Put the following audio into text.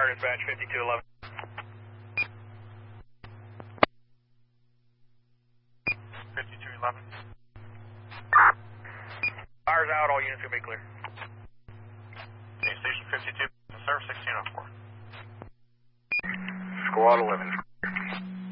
Fire dispatch 5211. Fire's out, all units will be clear. Okay, Station 52, service 1604. Squad 11,